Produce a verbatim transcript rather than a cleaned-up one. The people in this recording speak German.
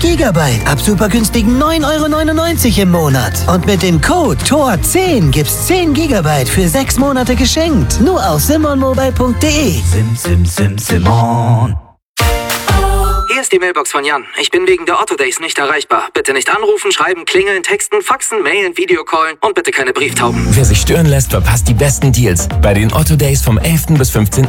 Gigabyte ab super günstigen neun Euro neunundneunzig im Monat. Und mit dem Code T O R zehn gibt's zehn Gigabyte für sechs Monate geschenkt. Nur auf simonmobile punkt de. Sim, sim, sim, Simon. Hier ist die Mailbox von Jan. Ich bin wegen der Otto Days nicht erreichbar. Bitte nicht anrufen, schreiben, klingeln, texten, faxen, mailen, Videocallen und bitte keine Brieftauben. Wer sich stören lässt, verpasst die besten Deals bei den Otto Days vom elften bis fünfzehnten